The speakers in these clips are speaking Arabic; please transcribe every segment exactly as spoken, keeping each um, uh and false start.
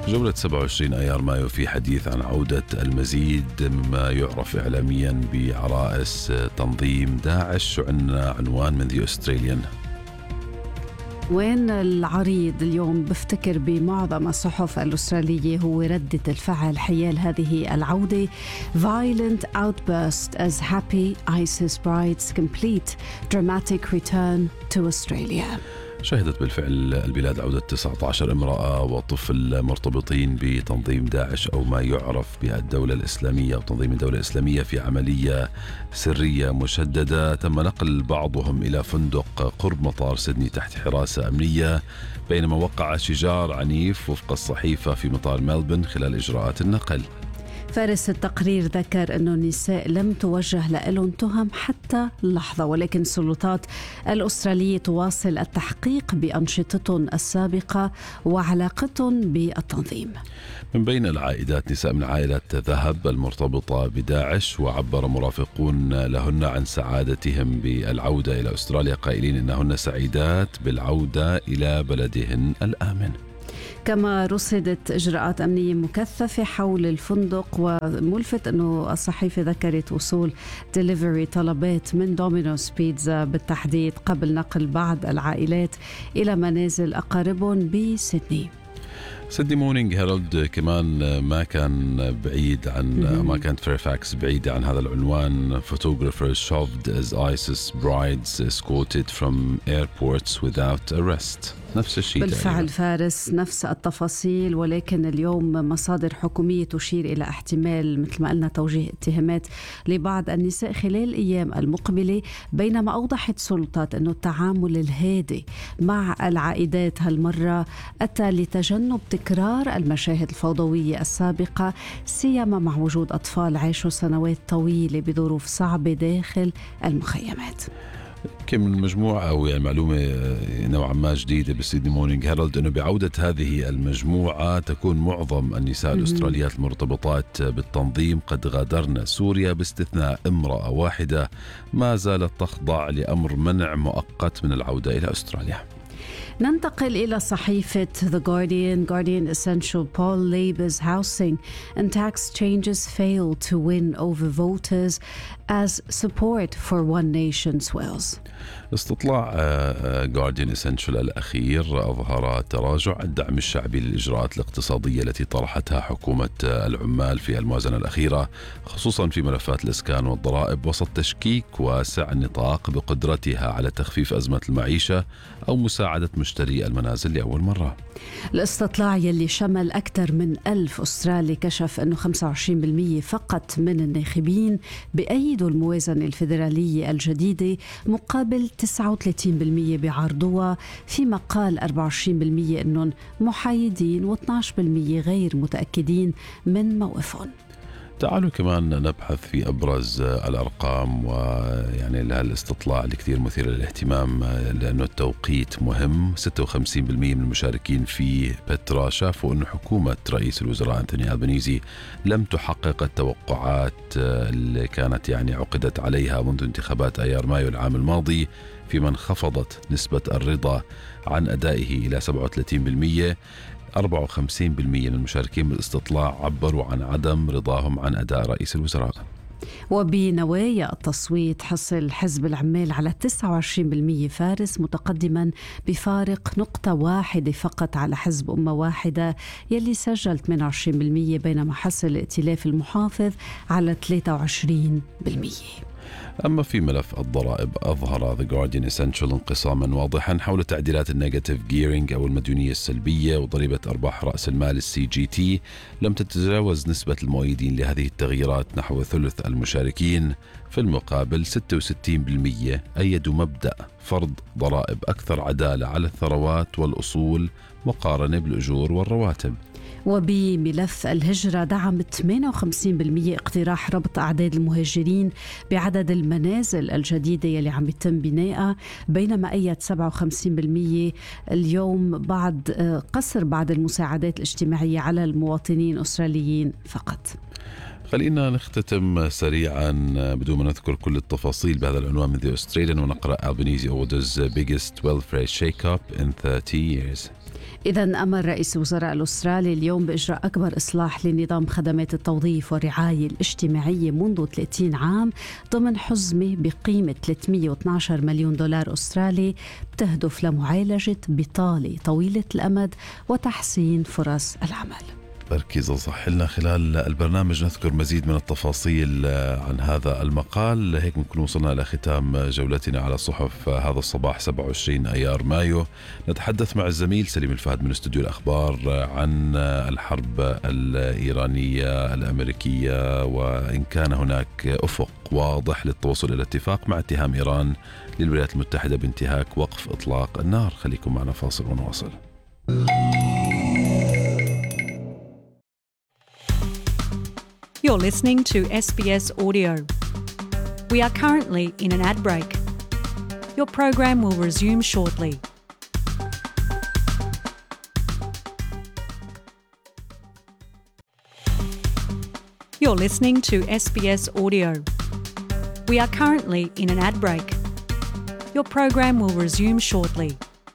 جولة سبعة وعشرين أيار مايو في حديث عن عودة المزيد مما يعرف إعلاميا بعرائس تنظيم داعش، وعندنا عنوان من The Australian. وين العريض اليوم بفتكر بمعظم الصحف الأسترالية هو ردة الفعل حيال هذه العودة. Violent outburst as happy ISIS brides complete dramatic return to Australia. شهدت بالفعل البلاد عودة تسعة عشر امرأة وطفل مرتبطين بتنظيم داعش أو ما يعرف بالدولة الإسلامية أو تنظيم الدولة الإسلامية في عملية سرية مشددة. تم نقل بعضهم إلى فندق قرب مطار سيدني تحت حراسة أمنية، بينما وقع شجار عنيف وفق الصحيفة في مطار ملبن خلال إجراءات النقل. فارس التقرير ذكر أن النساء لم توجه لهم تهم حتى اللحظة، ولكن السلطات الأسترالية تواصل التحقيق بأنشطتهم السابقة وعلاقتهم بالتنظيم. من بين العائدات نساء من عائلة ذهب المرتبطة بداعش، وعبر مرافقون لهن عن سعادتهم بالعودة إلى أستراليا قائلين إنهن سعيدات بالعودة إلى بلدهن الآمن. كما رصدت إجراءات أمنية مكثفة حول الفندق، وملفت أنه الصحيفة ذكرت وصول ديليفري طلبات من دومينوز بيتزا بالتحديد قبل نقل بعض العائلات إلى منازل أقاربهم بسيدني. سيدني مورنينج هيرالد كمان ما كان بعيد عن ما كانت فيرفاكس بعيدة عن هذا العنوان. Photographers shoved as ISIS brides escorted from airports without arrest. نفس الشيء بالفعل تقريبا. فارس نفس التفاصيل، ولكن اليوم مصادر حكومية تشير إلى احتمال مثل ما قلنا توجيه اتهامات لبعض النساء خلال الأيام المقبلة، بينما أوضحت سلطات أنه التعامل الهادئ مع العائدات هالمرة أتى لتجنب تكرار المشاهد الفوضوية السابقة، سيما مع وجود أطفال عاشوا سنوات طويلة بظروف صعبة داخل المخيمات. كم من مجموعة أو يعني معلومة نوعا ما جديدة بالسيدني مورنينج هيرالد أنه بعودة هذه المجموعة تكون معظم النساء الأستراليات المرتبطات بالتنظيم قد غادرن سوريا باستثناء امرأة واحدة ما زالت تخضع لأمر منع مؤقت من العودة إلى أستراليا. ننتقل إلى صحيفة The Guardian. Guardian Essential poll Labour's housing and tax changes fail to win over voters as support for One Nation swells. استطلاع Guardian Essential الأخير أظهر تراجع الدعم الشعبي للإجراءات الاقتصادية التي طرحتها حكومة العمال في الموازنة الأخيرة، خصوصا في ملفات الإسكان والضرائب، وسط تشكيك واسع النطاق بقدرتها على تخفيف أزمة المعيشة أو مساعدة مشتري المنازل لأول مرة. الاستطلاع يلي شمل أكثر من ألف أسترالي كشف أنه خمسة وعشرين بالمئة فقط من الناخبين بأيدوا الموازنة الفيدرالية الجديدة مقابل تسعة وثلاثين بالمئة بعارضوها، فيما قال أربعة وعشرين بالمئة أنهم محايدين واثني عشر بالمئة غير متأكدين من موقفهم. تعالوا كمان نبحث في أبرز الأرقام، ويعني لها الاستطلاع اللي كثير مثير للاهتمام لأنه التوقيت مهم. ستة وخمسين بالمئة من المشاركين في بترا شافوا أن حكومة رئيس الوزراء أنتوني ألبانيزي لم تحقق التوقعات اللي كانت يعني عقدت عليها منذ انتخابات أيار مايو العام الماضي، فيما انخفضت نسبة الرضا عن أدائه إلى سبعة وثلاثين بالمئة. أربعة وخمسين بالمئة من المشاركين بالاستطلاع عبروا عن عدم رضاهم عن أداء رئيس الوزراء. وبنوايا التصويت حصل حزب العمال على تسعة وعشرين بالمئة فارس، متقدما بفارق نقطة واحدة فقط على حزب أمة واحدة يلي سجل ثمانية وعشرين بالمئة، بينما حصل الائتلاف المحافظ على ثلاثة وعشرين بالمئة. أما في ملف الضرائب أظهر The Guardian Essential انقساما واضحا حول تعديلات النيجاتيف جيرينج أو المديونية السلبية وضريبة أرباح رأس المال السي جي تي. لم تتجاوز نسبة المؤيدين لهذه التغييرات نحو ثلث المشاركين، في المقابل ستة وستين بالمئة أيدوا مبدأ فرض ضرائب أكثر عدالة على الثروات والأصول مقارنة بالأجور والرواتب. وبملف الهجرة دعم ثمانية وخمسين بالمئة اقتراح ربط أعداد المهاجرين بعدد المنازل الجديدة يلي عم يتم بنائها، بينما أيد سبعة وخمسين بالمئة اليوم بعد قصر بعض المساعدات الاجتماعية على المواطنين الأستراليين فقط. خلينا نختتم سريعا بدون ما نذكر كل التفاصيل بهذا العنوان من The Australian ونقرأ Albanese Order's biggest welfare shake-up in thirty years. إذا أمر رئيس الوزراء الأسترالي اليوم بإجراء أكبر إصلاح لنظام خدمات التوظيف والرعاية الاجتماعية منذ ثلاثين عام ضمن حزمة بقيمة ثلاثمئة واثني عشر مليون دولار أسترالي بتهدف لمعالجة بطالة طويلة الأمد وتحسين فرص العمل. بركي إذا صح لنا خلال البرنامج نذكر مزيد من التفاصيل عن هذا المقال. هيك بنكون وصلنا إلى ختام جولتنا على صحف هذا الصباح سبعة وعشرين أيار مايو. نتحدث مع الزميل سليم الفهد من استوديو الأخبار عن الحرب الإيرانية الأمريكية، وإن كان هناك أفق واضح للتوصل إلى اتفاق مع اتهام إيران للولايات المتحدة بانتهاك وقف إطلاق النار. خليكم معنا فاصل ونواصل. You're listening to S B S Audio. We are currently in an ad break. Your program will resume shortly. You're listening to S B S Audio. We are currently in an ad break. Your program will resume shortly.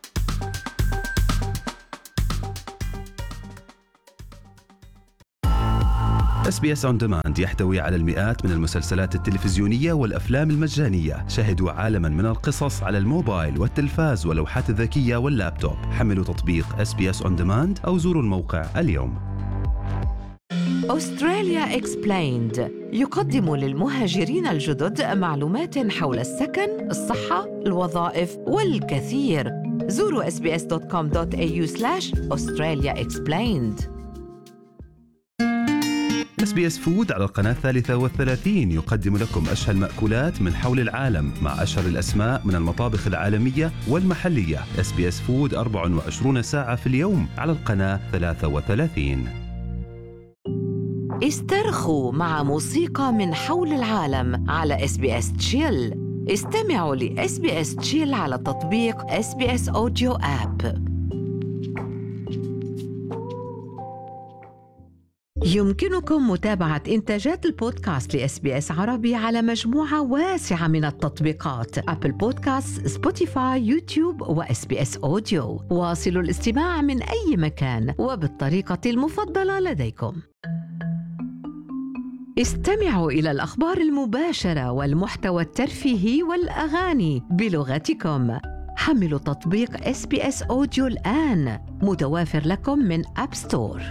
إس بي إس On Demand يحتوي على المئات من المسلسلات التلفزيونية والأفلام المجانية. شاهدوا عالماً من القصص على الموبايل والتلفاز واللوحات الذكية واللابتوب. حملوا تطبيق إس بي إس On Demand أو زوروا الموقع اليوم. أستراليا إكسبلايند يقدم للمهاجرين الجدد معلومات حول السكن، الصحة، الوظائف والكثير. زوروا إس بي إس دوت كوم دوت إيه يو سلاش أستراليا إكسبلايند. إس بي إس فود على القناة الثالثة والثلاثين يقدم لكم أشهى المأكولات من حول العالم مع أشهر الأسماء من المطابخ العالمية والمحلية. إس بي إس فود أربعة وعشرين ساعة في اليوم على القناة ثلاثة وثلاثين. استرخوا مع موسيقى من حول العالم على إس بي إس تشيل. استمعوا ل إس بي إس تشيل على تطبيق إس بي إس أوديو آب. يمكنكم متابعة إنتاجات البودكاست لإس بي إس عربي على مجموعة واسعة من التطبيقات: أبل بودكاست، سبوتيفاي، يوتيوب وإس بي إس أوديو. واصلوا الاستماع من أي مكان وبالطريقة المفضلة لديكم. استمعوا إلى الأخبار المباشرة والمحتوى الترفيهي والأغاني بلغتكم. حملوا تطبيق إس بي إس أوديو الآن، متوافر لكم من أب ستور.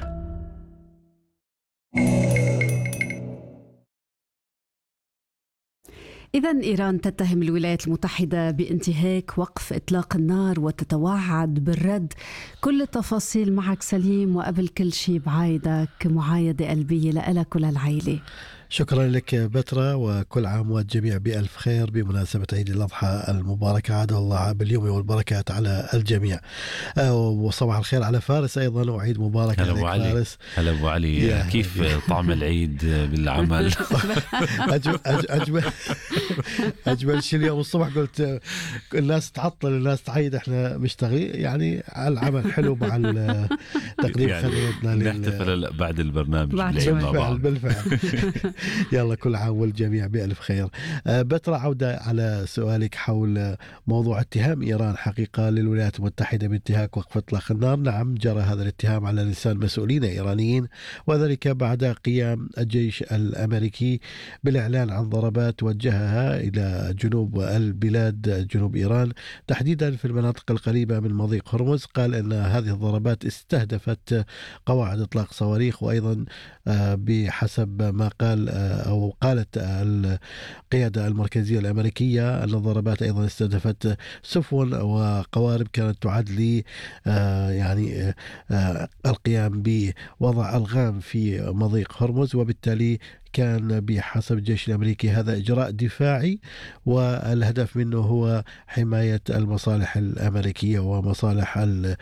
إذن إيران تتهم الولايات المتحدة بانتهاك وقف إطلاق النار وتتوعد بالرد. كل التفاصيل معك سليم، وقبل كل شيء بعايدك معايدة قلبية لك وللعائلة. شكرا لك بترا، وكل عام والجميع بألف خير بمناسبة عيد الأضحى المبارك. عاد الله باليوم والبركات على الجميع. وصباح الخير على فارس أيضا، وعيد مبارك عليك فارس. هلا أبو علي، كيف طعم العيد بالعمل؟ أجمل, أجمل, أجمل شيء اليوم الصبح قلت الناس تعطل، الناس تعيد، احنا مشتغلين يعني على العمل حلو مع تقديم يعني خدمتنا. نحتفل بعد البرنامج بالفعل بالفعل. يلا كل عام والجميع بألف خير. بترا، عودة على سؤالك حول موضوع اتهام إيران حقيقة للولايات المتحدة بانتهاك وقف إطلاق النار. نعم، جرى هذا الاتهام على لسان مسؤولين إيرانيين، وذلك بعد قيام الجيش الأمريكي بالإعلان عن ضربات وجهها إلى جنوب البلاد، جنوب إيران تحديدا في المناطق القريبة من مضيق هرمز. قال أن هذه الضربات استهدفت قواعد إطلاق صواريخ، وأيضا بحسب ما قال أو قالت القيادة المركزية الأمريكية أن الضربات أيضا استهدفت سفن وقوارب كانت تعد لي يعني القيام بوضع ألغام في مضيق هرمز، وبالتالي كان بحسب الجيش الأمريكي هذا إجراء دفاعي، والهدف منه هو حماية المصالح الأمريكية ومصالح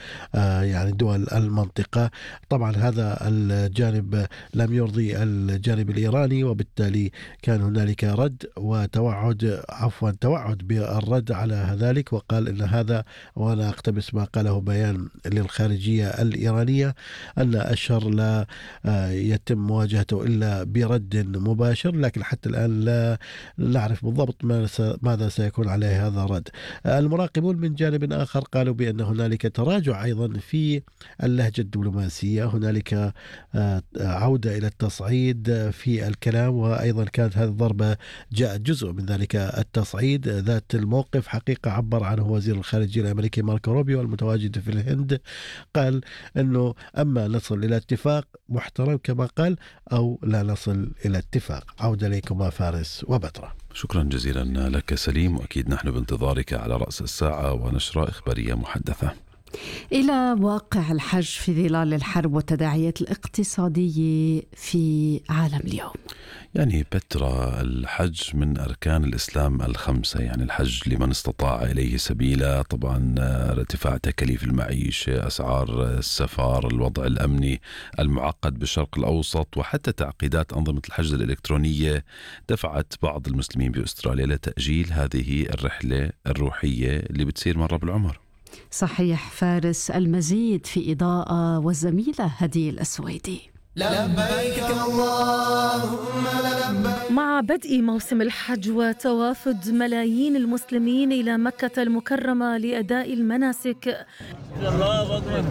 يعني دول المنطقة. طبعا هذا الجانب لم يرضي الجانب الإيراني، وبالتالي كان هنالك رد وتوعد عفوا توعد بالرد على ذلك. وقال إن هذا، وأنا أقتبس ما قاله بيان للخارجية الإيرانية، أن الشر لا يتم مواجهته إلا برد رد مباشر، لكن حتى الآن لا نعرف بالضبط ماذا سيكون عليه هذا الرد. المراقبون من جانب آخر قالوا بأن هنالك تراجع أيضا في اللهجة الدبلوماسية، هنالك عودة إلى التصعيد في الكلام، وأيضا كانت هذه الضربة جاءت جزء من ذلك التصعيد ذات الموقف. حقيقة عبر عنه وزير الخارجية الأمريكي ماركو روبيو المتواجد في الهند، قال أنه أما نصل إلى اتفاق محترم كما قال أو لا نصل إلى اتفاق. عودة إليكما فارس وبتراء. شكرا جزيلا لك سليم، وأكيد نحن بانتظارك على رأس الساعة ونشرة إخبارية محدثة. إلى واقع الحج في ظلال الحرب والتداعيات الاقتصادية في عالم اليوم. يعني بترا، الحج من أركان الإسلام الخمسة، يعني الحج لمن استطاع إليه سبيلا. طبعا ارتفاع تكاليف المعيشة، أسعار السفر، الوضع الأمني المعقد بالشرق الأوسط، وحتى تعقيدات أنظمة الحجز الإلكترونية دفعت بعض المسلمين بأستراليا لتأجيل هذه الرحلة الروحية اللي بتصير مرة بالعمر. صحيح فارس، المزيد في إضاءة والزميلة هدية الأسويدي. لبيك اللهم لبيك. مع بدء موسم الحج وتوافد ملايين المسلمين إلى مكة المكرمة لأداء المناسك،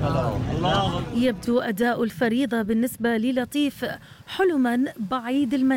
يبدو أداء الفريضة بالنسبة للطيف حلما بعيد المنام.